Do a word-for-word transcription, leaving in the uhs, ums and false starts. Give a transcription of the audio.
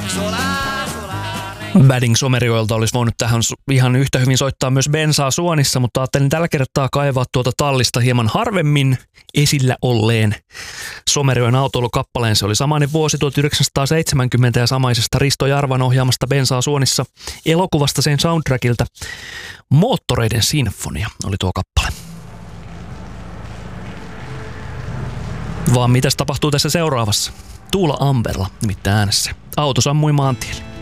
Badding Somerjoelta olisi voinut tähän ihan yhtä hyvin soittaa myös Bensaa Suonissa, mutta ajattelin tällä kertaa kaivaa tuota tallista hieman harvemmin esillä olleen Somerjoen autoilukappaleen. Se oli samainen vuosi tuhatyhdeksänsataaseitsemänkymmentä ja samaisesta Risto Jarvan ohjaamasta Bensaa Suonissa elokuvasta sen soundtrackilta. Moottoreiden sinfonia oli tuo kappale. Vaan mitäs tapahtuu tässä seuraavassa? Tuula Amberla nimittäin äänessä. Auto sammui maantielle.